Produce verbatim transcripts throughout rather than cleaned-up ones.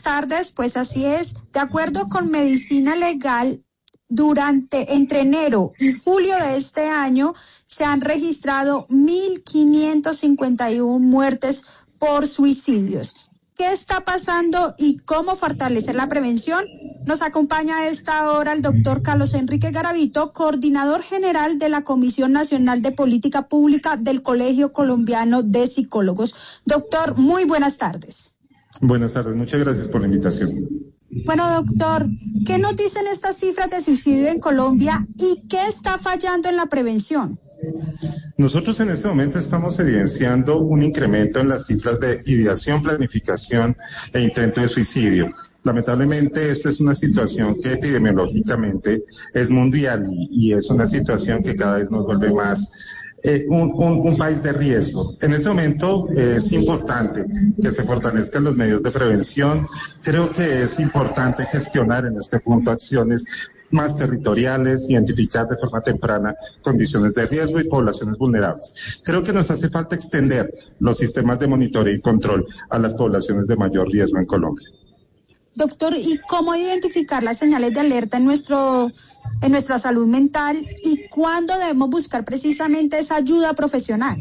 tardes. Pues así es. De acuerdo con Medicina Legal, durante entre enero y julio de este año se han registrado mil quinientas cincuenta y una muertes por suicidios. ¿Qué está pasando y cómo fortalecer la prevención? Nos acompaña a esta hora el doctor Carlos Enrique Garavito, coordinador general de la Comisión Nacional de Política Pública del Colegio Colombiano de Psicólogos. Doctor, muy buenas tardes. Buenas tardes, muchas gracias por la invitación. Bueno, doctor, ¿qué nos dicen estas cifras de suicidio en Colombia y qué está fallando en la prevención? Nosotros en este momento estamos evidenciando un incremento en las cifras de ideación, planificación e intento de suicidio. Lamentablemente esta es una situación que epidemiológicamente es mundial y, y es una situación que cada vez nos vuelve más eh, un, un, un país de riesgo. En este momento eh, es importante que se fortalezcan los medios de prevención. Creo que es importante gestionar en este punto acciones más territoriales, identificar de forma temprana condiciones de riesgo y poblaciones vulnerables. Creo que nos hace falta extender los sistemas de monitoreo y control a las poblaciones de mayor riesgo en Colombia. Doctor, ¿y cómo identificar las señales de alerta en nuestro, en nuestra salud mental y cuándo debemos buscar precisamente esa ayuda profesional?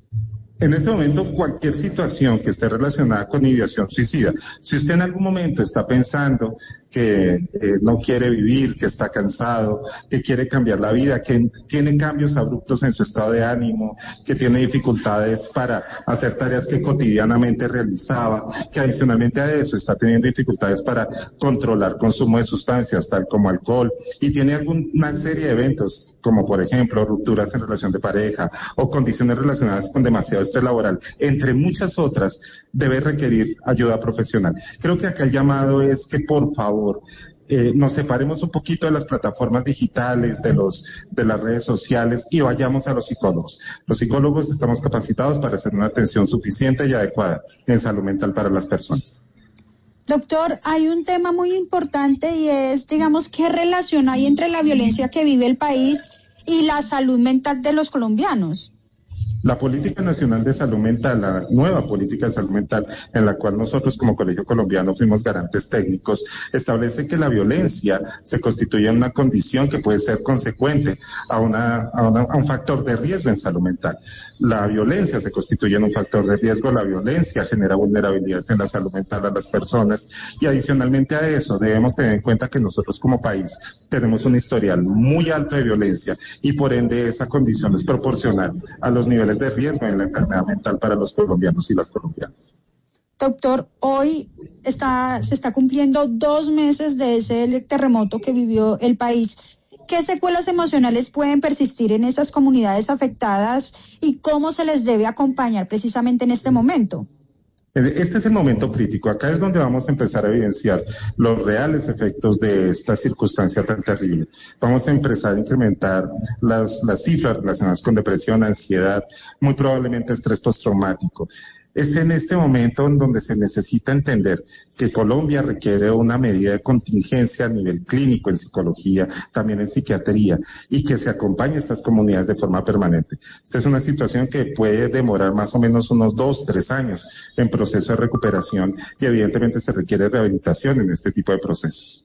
En este momento, cualquier situación que esté relacionada con ideación suicida, si usted en algún momento está pensando que eh, no quiere vivir, que está cansado, que quiere cambiar la vida, que tiene cambios abruptos en su estado de ánimo, que tiene dificultades para hacer tareas que cotidianamente realizaba, que adicionalmente a eso está teniendo dificultades para controlar consumo de sustancias tal como alcohol y tiene alguna serie de eventos como por ejemplo rupturas en relación de pareja o condiciones relacionadas con demasiado estrés laboral, entre muchas otras, debe requerir ayuda profesional. Creo que acá el llamado es que por favor Eh, nos separemos un poquito de las plataformas digitales, de los de las redes sociales y vayamos a los psicólogos. Los psicólogos estamos capacitados para hacer una atención suficiente y adecuada en salud mental para las personas. Doctor, hay un tema muy importante y es, digamos, ¿qué relación hay entre la violencia que vive el país y la salud mental de los colombianos? La Política Nacional de Salud Mental, la nueva Política de Salud Mental, en la cual nosotros como Colegio Colombiano fuimos garantes técnicos, establece que la violencia se constituye en una condición que puede ser consecuente a, una, a, una, a un factor de riesgo en salud mental. La violencia se constituye en un factor de riesgo, la violencia genera vulnerabilidades en la salud mental a las personas y adicionalmente a eso debemos tener en cuenta que nosotros como país tenemos un historial muy alto de violencia y por ende esa condición es proporcional a los niveles de riesgo en la enfermedad mental para los colombianos y las colombianas. Doctor, hoy está, se está cumpliendo dos meses de ese terremoto que vivió el país. ¿Qué secuelas emocionales pueden persistir en esas comunidades afectadas y cómo se les debe acompañar precisamente en este momento? Este es el momento crítico. Acá es donde vamos a empezar a evidenciar los reales efectos de esta circunstancia tan terrible. Vamos a empezar a incrementar las, las cifras relacionadas con depresión, ansiedad, muy probablemente estrés postraumático. Es en este momento en donde se necesita entender que Colombia requiere una medida de contingencia a nivel clínico en psicología, también en psiquiatría, y que se acompañe a estas comunidades de forma permanente. Esta es una situación que puede demorar más o menos unos dos, tres años en proceso de recuperación y evidentemente se requiere rehabilitación en este tipo de procesos.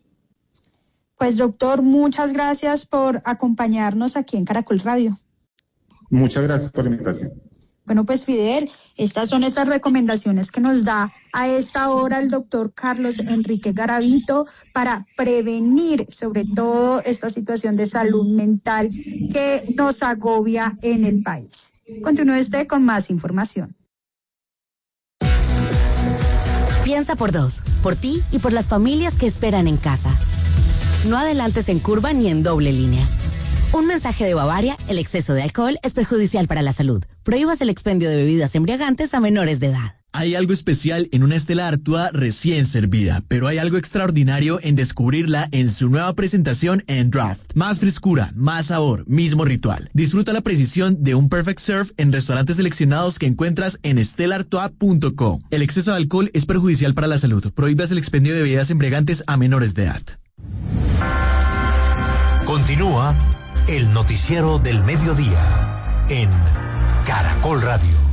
Pues doctor, muchas gracias por acompañarnos aquí en Caracol Radio. Muchas gracias por la invitación. Bueno, pues Fidel, estas son estas recomendaciones que nos da a esta hora el doctor Carlos Enrique Garavito para prevenir sobre todo esta situación de salud mental que nos agobia en el país. Continúe usted con más información. Piensa por dos, por ti y por las familias que esperan en casa. No adelantes en curva ni en doble línea. Un mensaje de Bavaria: el exceso de alcohol es perjudicial para la salud. Prohíbas el expendio de bebidas embriagantes a menores de edad. Hay algo especial en una Stella Artois recién servida, pero hay algo extraordinario en descubrirla en su nueva presentación en Draft. Más frescura, más sabor, mismo ritual. Disfruta la precisión de un Perfect Serve en restaurantes seleccionados que encuentras en stella artois punto co. El exceso de alcohol es perjudicial para la salud. Prohíbas el expendio de bebidas embriagantes a menores de edad. Continúa el noticiero del mediodía en Caracol Radio.